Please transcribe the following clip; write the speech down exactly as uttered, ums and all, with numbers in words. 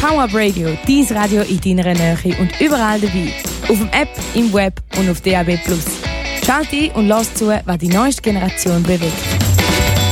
Power Up Radio, dein Radio in deiner Nähe und überall dabei. Auf dem App, im Web und auf D A B plus. Schalt ein und lass zu, was die neueste Generation bewegt.